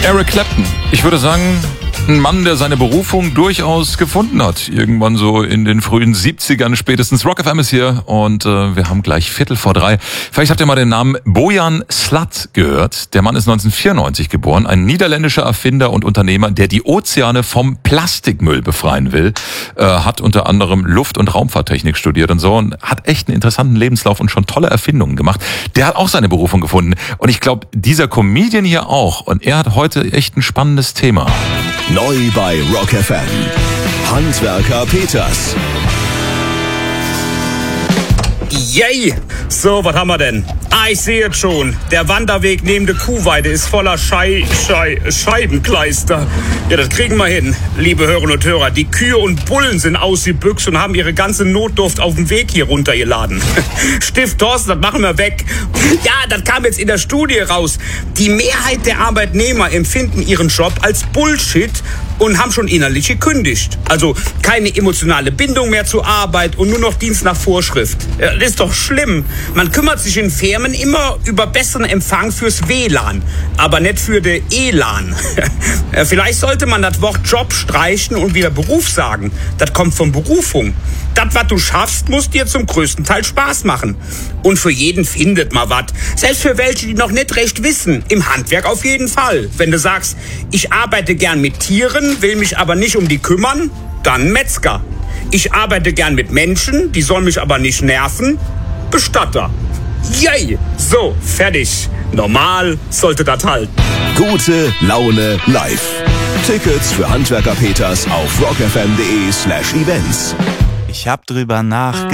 Eric Clapton. Ich würde sagen, ein Mann, der seine Berufung durchaus gefunden hat. Irgendwann so in den frühen 70ern spätestens. Rock FM ist hier und wir haben gleich 2:15. Vielleicht habt ihr mal den Namen Bojan Slat gehört. Der Mann ist 1994 geboren. Ein niederländischer Erfinder und Unternehmer, der die Ozeane vom Plastikmüll befreien will. Hat unter anderem Luft- und Raumfahrttechnik studiert und so und hat echt einen interessanten Lebenslauf und schon tolle Erfindungen gemacht. Der hat auch seine Berufung gefunden. Und ich glaube, dieser Comedian hier auch. Und er hat heute echt ein spannendes Thema. Neu bei Rock FM. Handwerker Peters. Yay! So, was haben wir denn? Ich sehe es schon. Der Wanderweg neben der Kuhweide ist voller Scheibenkleister. Ja, das kriegen wir hin, liebe Hörerinnen und Hörer. Die Kühe und Bullen sind ausgebüxt und haben ihre ganze Notdurft auf dem Weg hier runtergeladen. Stift Thorsten, das machen wir weg. Ja, das kam jetzt in der Studie raus. Die Mehrheit der Arbeitnehmer empfinden ihren Job als Bullshit und haben schon innerlich gekündigt. Also keine emotionale Bindung mehr zur Arbeit und nur noch Dienst nach Vorschrift. Ja, das ist doch schlimm. Man kümmert sich in Firmen immer über besseren Empfang fürs WLAN, aber nicht für den ELAN. Vielleicht sollte man das Wort Job streichen und wieder Beruf sagen. Das kommt von Berufung. Das, was du schaffst, muss dir zum größten Teil Spaß machen. Und für jeden findet man was. Selbst für welche, die noch nicht recht wissen. Im Handwerk auf jeden Fall. Wenn du sagst, ich arbeite gern mit Tieren, will mich aber nicht um die kümmern, dann Metzger. Ich arbeite gern mit Menschen, die sollen mich aber nicht nerven, Bestatter. Yay! So, fertig. Normal sollte das halten. Gute Laune live. Tickets für Handwerker Peters auf rockfm.de/events. Ich hab drüber nachgedacht.